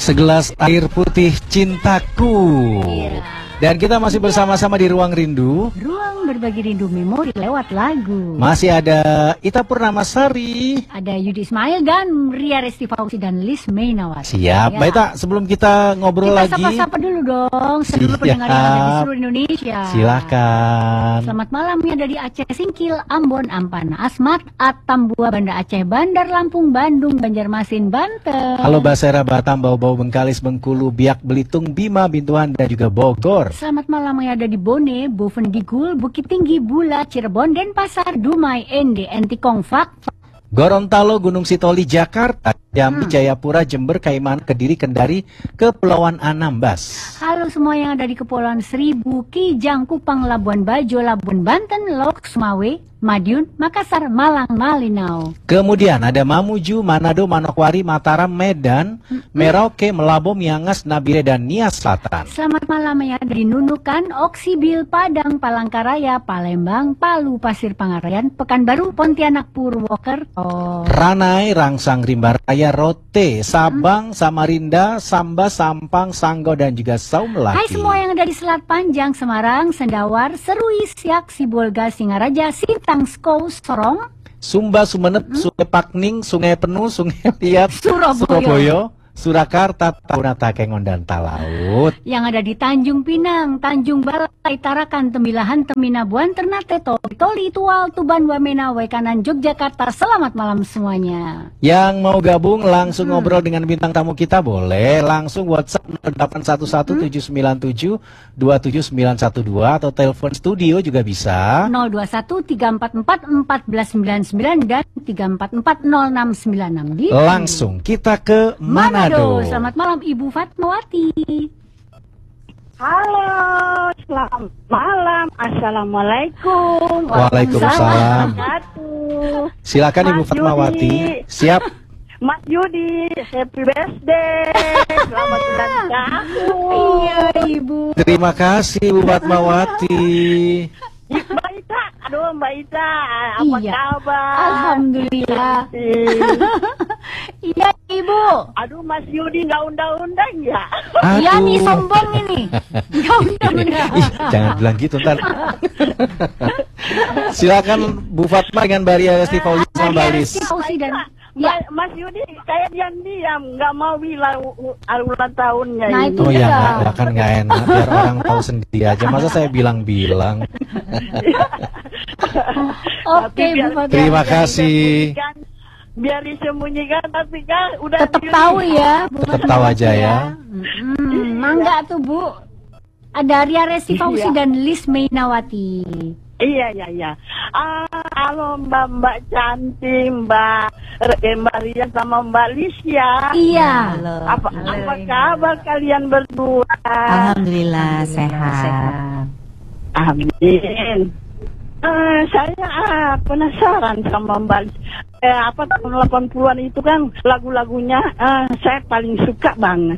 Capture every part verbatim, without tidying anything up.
Segelas air putih cintaku. Iya. Dan kita masih bersama-sama di Ruang Rindu. Ruang berbagi rindu memori lewat lagu. Masih ada Ita Purnamasari. Ada Yudi Ismail dan Ria Resti Fauzi dan Liz Mainawati. Siap, Ya. Mbak Ita, sebelum kita ngobrol kita lagi, sapa-sapa dulu dong seluruh Siap. pendengar yang ada di seluruh Indonesia. Silakan. Selamat malam ya dari Aceh Singkil, Ambon, Ampana, Asmat, Atambua, Banda Aceh, Bandar Lampung, Bandung, Banjarmasin, Banten. Halo Basera, Batam, Bau-Bau, Bengkalis, Bengkulu, Biak, Belitung, Bima, Bintuan, dan juga Bogor. Selamat malam yang ada di Bone, Bovendigul, Bukit Tinggi, Bula, Cirebon, Denpasar, Dumai, Ende, Entikong, Fak, Gorontalo, Gunung Sitoli, Jakarta, Jambi, Hmm. Jayapura, Jember, Kaiman, Kediri, Kendari, Kepulauan Anambas. halo semua yang ada di Kepulauan Seribu, Kijang, Kupang, Labuan Bajo, Labuan Banten, Lok, Sumawe, Madiun, Makassar, Malang, Malinau. Kemudian ada Mamuju, Manado, Manokwari, Mataram, Medan, Merauke, Melabo, Miangas, Nabire, dan Nias Selatan. Selamat malam yang ada di Nunukan, Oksibil, Padang, Palangkaraya, Palembang, Palu, Pasir Pangarayan, Pekanbaru, Pontianak, Purwokerto. Ranai, Rangsang, Rimbaraya, Rote, Sabang, Samarinda, Samba, Sampang, Sanggo, dan juga Saumlaki. Hai semua yang ada di Selat Panjang, Semarang, Sendawar, Serui, Siak, Sibolga, Singaraja, Sintang, Skow, Sorong, Sumba, Sumenep, Sungai Pakning, Sungai Penuh, Sungai Liat, Surabaya. Surabaya, Surakarta, Tahuna, Kengon, dan Talaut. yang ada di Tanjung Pinang, Tanjung Balai, Tarakan, Tembilahan, Teminabuan, Ternate, Toli, Toli, Tual, Tuban, Wamena, Waikanan, Yogyakarta. Selamat malam semuanya. Yang mau gabung langsung ngobrol dengan bintang tamu kita boleh langsung WhatsApp nol delapan satu satu tujuh sembilan tujuh dua tujuh sembilan satu dua atau telepon studio juga bisa. nol dua satu tiga empat empat empat sembilan sembilan dan tiga empat empat nol enam sembilan enam di Langsung kita ke Manado. Selamat malam Ibu Fatmawati. Halo, selamat malam. Assalamualaikum. Waalaikumsalam. Wabarakatuh. Silakan Ibu Mas Fatmawati. Yudi. Siap. Mas Yudi, happy birthday. Selamat ulang tahun. Iya Ibu. Terima kasih Ibu Fatmawati. Mbak Ita, aduh Mbak Ita, apa Iya. kabar? Alhamdulillah. Iya Ibu. Aduh Mas Yudi nggak undang-undang ya? Iya nih Aduh. sombong ini. Nggak undang-undang. Ih, jangan bilang gitu ntar. Silakan Bu Fatma dengan Mbak Ria Resti Fauzi sama Mbak Lis. Resti Fauzi dan Ya. ya. Mas Yudi kayak diam-diam, nggak mau bilang u- u- ulang tahunnya Nah, ini. itu Oh ya, dia. nggak, nggak, kan nggak enak biar orang tahu sendiri aja. Masa saya bilang-bilang. Oke Tapi Bu biar- Fatmawati. Terima biar kasih. disembunyikan, biar disembunyikan tapi kan udah Tetap di- tahu ya Bu Tetap Fatmawati tahu aja ya. Hmm, mangga tuh Bu. Ada Ria Resti Fauzi Iya. dan Liz Mainawati. Iya iya iya. Ah, halo Mbak Mbak cantik Mbak eh, Mbak Ria sama Mbak Lisya. Iya. Apa apa kabar kalian berdua? Alhamdulillah sehat. Amin. Eh, saya ah, penasaran sama Mbak Lis- eh, apa tahun delapan puluhan itu kan lagu-lagunya eh, saya paling suka banget.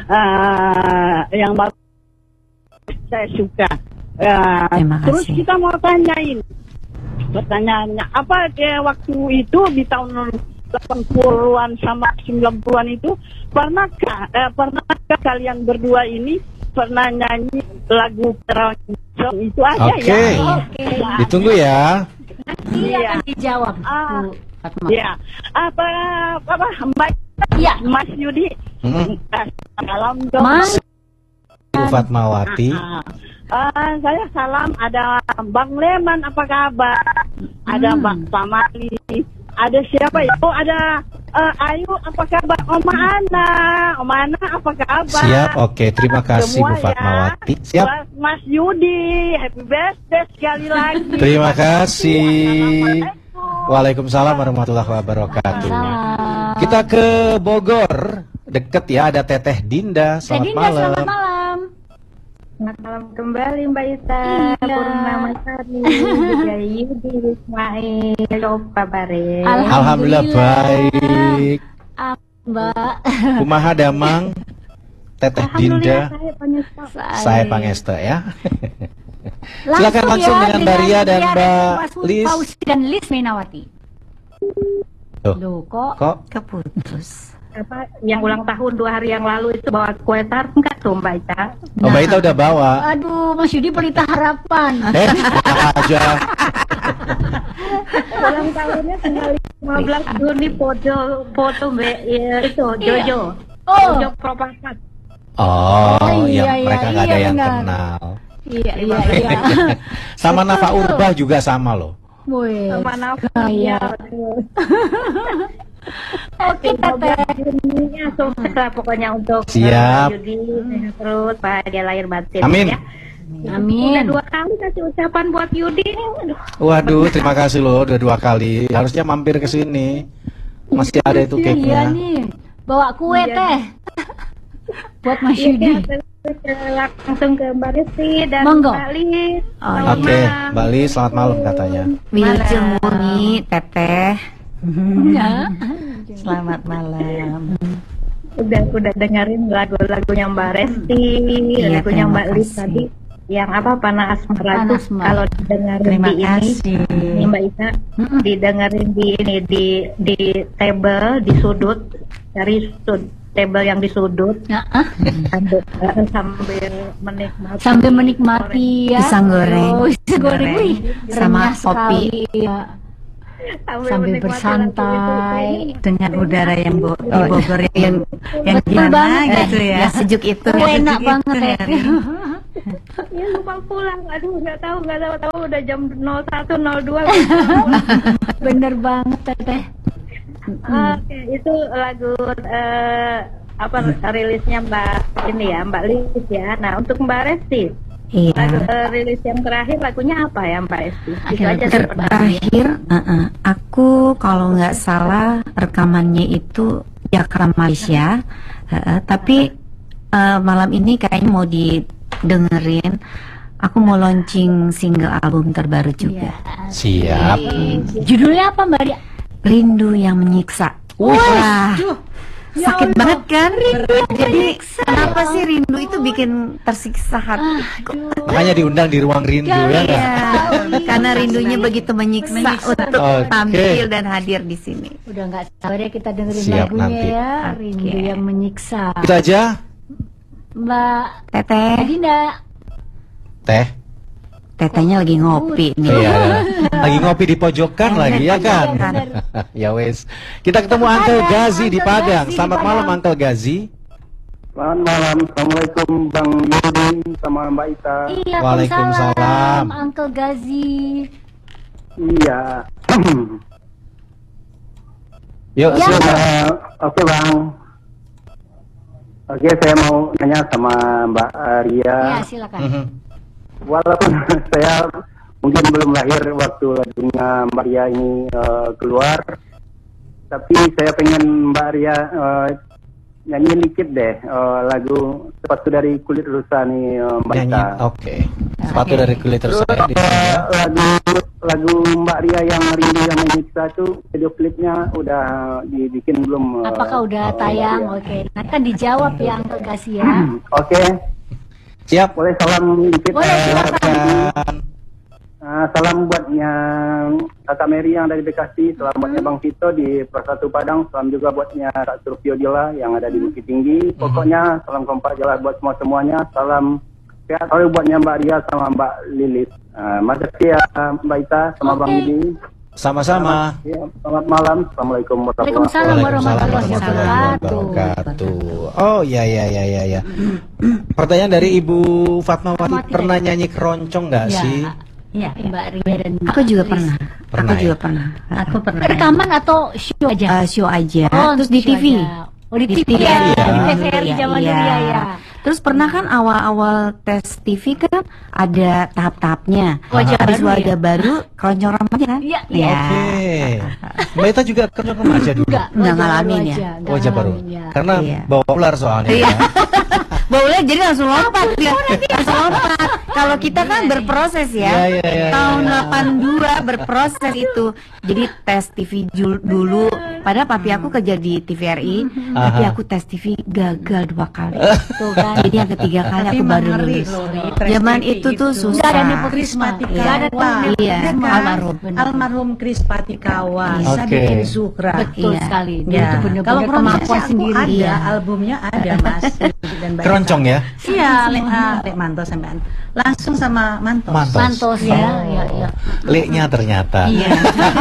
Eh, yang baru saya suka. Eh, Terima terus kasih. kita mau tanyain pertanyaannya apa eh, waktu itu di tahun delapan puluhan sama sembilan puluhan itu pernahkah eh, pernahkah kalian berdua ini pernah nyanyi lagu keroncong itu aja Oke. ya? Oke. Ditunggu ya. Nanti Iya. akan dijawab Ah. Bu Fatmawati. Ya, apa apa Mbak Iya. Mas Yudi? Hmm. Eh, Salam dong. Mas. Bu Fatmawati. Ah, ah, saya salam ada Bang Leman apa kabar? Ada Hmm. Bang Pamali. Ada siapa ya? Oh ada eh, Ayu apa kabar? Oma Ana. Oma Ana apa kabar? Siap, oke. Terima kasih Bu Semua ya. Fatmawati. Siap. Buat Mas Yudi, happy birthday sekali lagi. Terima kasih. Assalamualaikum. Waalaikumsalam warahmatullahi wabarakatuh. Salam. Kita ke Bogor. Deket ya, ada Teteh Dinda. Teh Selamat Dinda, malam. selamat malam. Selamat malam kembali Mbak Ita, Iya. Purnamasari, juga Yudi, Ismail, Coba Bare. Alhamdulillah baik. Ah, Mbak. Kumaha damang Teteh Dinda. Alhamdulillah saya penyesal. Saya Pangesta ya. Langsung Silakan langsung ya, dengan Mbak Ria dan Ria Mbak Resti Lis. Fauzi dan Liz Mainawati. Tuh. Loh, kok Kok Keputus. apa yang ulang tahun dua hari yang lalu itu bawa kue tart enggak tuh Mbak Ita? Oh, Mbak Ita udah bawa. Aduh, Mas Yudi pelita harapan. Eh, enak aja. Ulang tahunnya tanggal lima belas Juni foto foto Mbak ya, itu Jojo. Oh. Jojo Propakat. Oh, Oh, iya, yang iya, mereka nggak iya, ada yang benar. kenal. Iya, iya, iya. Sama Nafa Urba juga sama loh. Wih. Sama Nafa Iya. ya. betul. Oke, lima belas Teteh. Juninya sukses lah pokoknya untuk Siap. uh, Yudi sehat terus bahagia lahir batin Amin. ya. Amin. Udah dua kali kasih ucapan buat Yudi. Aduh. Waduh, terima kasih loh udah dua kali. Harusnya mampir ke sini. Masih ada itu Iya cake-nya. nih. Bawa kue, Iya. Teh. Buat Mas Iya, Yudi. terus, eh, langsung ke Mbak Resti dan Monggo. Mbak Lis. Oh, Selamat Oke, malam. Mbak Lis, selamat malam katanya. Wilujeng Muni, Teteh. Ya. Selamat malam. Udah udah dengerin lagu-lagunya Mbak Resti, Iya, lagunya terima Mbak Lis kasih. tadi. Yang apa Panah Asmara tuh Asmara. kalau didengerin Terima di ini, kasih. ini Mbak Ita, didengerin di ini di di table di sudut, cari sud table yang di sudut Nah, ah. sambil, eh, sambil menikmati Sambil menikmati ya. Pisang goreng. Oh, pisang goreng. Wih, Sama renyah kopi. sekali, ya. sambil, Sambil menikmati bersantai. lagu itu. Dengan udara yang bo di Bogor yang yang Betul gimana banget, gitu ya. ya. Sejuk itu. Oh, sejuk enak itu, banget ya. Heri. Ya lupa pulang, aduh nggak tahu nggak tahu tahu udah jam nol satu nol dua. Bener banget, Teteh. Oke, itu lagu eh, apa rilisnya Mbak ini ya, Mbak Lis ya. Nah, untuk Mbak Resti, lagu Iya. eh, rilis yang terakhir lagunya apa ya Mbak Resti? Itu aja Ter- sebenarnya. Terakhir, uh-uh, aku kalau nggak salah rekamannya itu Jakarta Malaysia, uh-uh, tapi uh, malam ini kayaknya mau didengerin. Aku mau launching single album terbaru juga, Siap. Judulnya apa, Mbak Dia? Rindu yang Menyiksa. Wah, Ya sakit Allah. banget kan? Jadi kenapa sih rindu itu bikin tersiksa hati? Makanya diundang di ruang rindu ya nggak? Iya, karena rindunya begitu menyiksa, untuk Oke. tampil dan hadir di sini. Udah nggak sabar ya kita dengerin Siap lagunya nanti. ya. Oke. Rindu yang menyiksa. Itu aja, Mbak Teteh, Dinda. Teh. tetehnya lagi ngopi nih. Iya, lagi ngopi di pojokan lagi ya kan? Ya wes. Kita ketemu Uncle Gazi di Uncle Padang. Gazi di Selamat malam Padang. Uncle Gazi. Selamat malam, Assalamualaikum Bang Yudi sama Mbak Ita. Iya, Waalaikumsalam. Waalaikumsalam, Uncle Gazi. Iya. Yuk, Ya. silakan. Eh, Oke Bang. Oke, saya mau nanya sama Mbak Ria. Ya, silakan. Mhm. Walaupun saya mungkin belum lahir waktu lagunya Mbak Ria ini eh, keluar, tapi saya pengen Mbak Ria eh, nyanyiin dikit deh eh, lagu Sepatu dari Kulit Rusa nih eh, Mbak Nyanyi. Ita. Oke. Sepatu dari kulit terus Terus saya di sini eh, ya. lagu lagu Mbak Ria yang Rindu yang Menyiksa itu video klipnya udah dibikin belum? eh, Apakah udah eh, tayang? Mbak Oke, nanti kan dijawab ya Uncle Gazi ya. Ria? Oke, Siap. boleh salam dikit. Boleh, eh, Silakan. eh, salam buatnya Kakak Mary yang dari Bekasi, salam buatnya Bang Tito di Persatu Padang, salam juga buatnya Kak Surfio Dila yang ada di Bukit Tinggi. Pokoknya salam kompak jalan buat semua semuanya. Salam sehat selalu buatnya Mbak Ria sama Mbak Lilis. Uh, makasih ya Mbak Ita sama Bang Oke. Yudi. Sama-sama. Ya, selamat malam. Assalamualaikum warahmatullahi Waalaikumsalam warahmatullahi warahmatullahi wabarakatuh. wabarakatuh. Oh ya ya ya ya ya. Pertanyaan dari Ibu Fatmawati, Fatmawati. pernah nyanyi keroncong nggak Ya. sih? Iya, Mbak Ria dan aku juga Ris. pernah. Pernah aku ya? juga pernah. Aku pernah. Rekaman atau show aja? Eh, show aja. Oh, Terus di show T V. aja. Oh, di Di T V T V ya. ya. Di T V R Iya, zaman iya. dulu ya, ya. Terus pernah kan awal-awal tes T V kan ada tahap-tahapnya. Wajah Habis baru ya? wajah baru, keroncong remaja kan? Iya, Ya. Oke. Mbak Ita juga keroncong remaja dulu. Enggak, Nggak wajah ngalamin baru ya? aja, nggak Wajah baru. ngalamin, ya. Karena Iya. bawa ular soalnya. Iya. ya. Baunya jadi langsung lompat dia. Langsung lompat. Kalau kita kan berproses ya. Iya, iya, iya, Tahun iya. delapan dua berproses itu. Jadi tes T V jul- dulu. Padahal papi aku kerja di T V R I, tapi Aha. aku tes T V gagal dua kali. Tuh kan. Jadi yang ketiga kali Tapi aku baru ngeri lulus. loh, di Press Zaman T V itu tuh itu. susah. Nggak ada nepotisme. Krismatika. Nggak ada Wah, Iya, ya kan? almarhum. Almarhum Kris Patikawa, Oke. Sabikin Zuhra. Betul Iya. sekali. Dia Ya, itu benar-benar kalau kemampuan kemampuan sendiri. sendiri ada, Iya. albumnya ada Mas. Dan Mbak Keroncong ya? Iya, Lek ah, Lek Manto sampean. Langsung sama Mantos. Mantos. Santos ya, Oh. ya, ya. Leknya ternyata. Iya.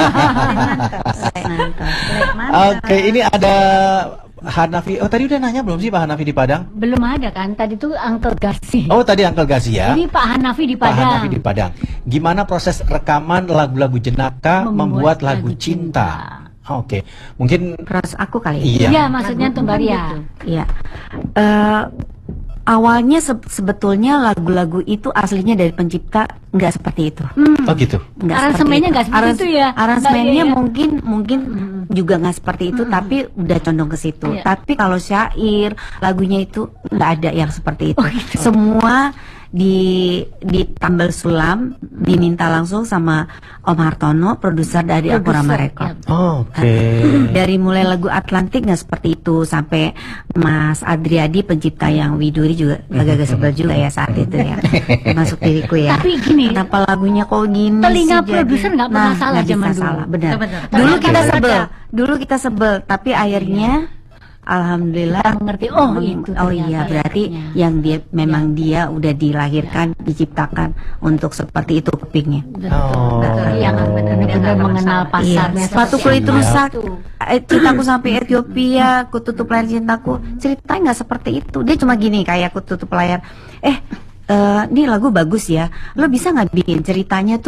Lek Mantos. Oke, ini ada Hanafi. Oh, tadi udah nanya belum sih Pak Hanafi di Padang? Belum ada kan? Tadi tuh Uncle Garsi. Oh, tadi Uncle Gazi ya. Ini Pak Hanafi di Pak Padang. Hanafi di Padang. Gimana proses rekaman lagu-lagu Jenaka membuat, lagu cinta? Oke, mungkin Proses aku kali. Iya. Iya, maksudnya tuh Mbak Ria. Iya. Eh, awalnya se- sebetulnya lagu-lagu itu aslinya dari pencipta nggak seperti itu. oh gitu. Nggak Aransemennya seperti nggak seperti itu ya, Aransemennya Mbak Ria? mungkin mungkin juga nggak seperti itu, tapi udah condong ke situ. Iya. Tapi kalau syair lagunya itu nggak ada yang seperti itu. Oh, gitu. Semua di di tambal sulam diminta langsung sama Om Hartono, produser dari Akorama Produser, Record. ya. Oke. Dari mulai lagu Atlantik nggak seperti itu sampai Mas Adriadi pencipta yang Widuri juga agak-agak sebel juga ya saat itu ya, masuk diriku ya. Tapi gini, Kenapa lagunya kok gini telinga sih jadi? produser nggak pernah Nah, salah nggak bisa zaman dulu. salah, benar. Benar. Dulu Oke. kita sebel, Ada. dulu kita sebel, tapi akhirnya alhamdulillah Kita mengerti, oh, meng- itu oh ternyata iya berarti efeknya. yang dia memang dia udah dilahirkan, diciptakan untuk seperti itu kepingnya. Oh. yang benar-benar mengenal pasar. Iya, sepatu kulit Siap. rusak. Eh, cintaku sampai Ethiopia, ku tutup layar cintaku. Ceritanya nggak seperti itu. Dia cuma gini kayak aku tutup layar. Eh, eh, ini lagu bagus ya. Lo bisa nggak bikin ceritanya tuh